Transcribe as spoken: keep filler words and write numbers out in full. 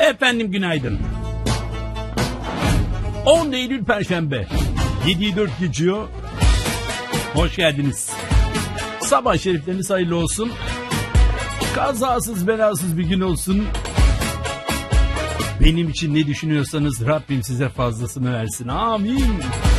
Efendim günaydın. on Eylül Perşembe. yediye dört geçiyor. Hoş geldiniz. Sabah şerifleriniz hayırlı olsun. Kazasız belasız bir gün olsun. Benim için ne düşünüyorsanız Rabbim size fazlasını versin. Amin.